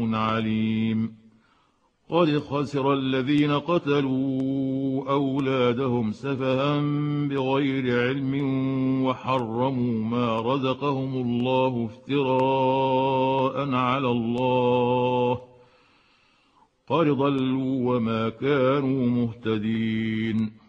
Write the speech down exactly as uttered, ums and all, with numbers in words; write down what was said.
عليم. قد خسر الذين قتلوا أولادهم سفها بغير علم وحرموا ما رزقهم الله افتراء على الله قد ضلوا وما كانوا مهتدين.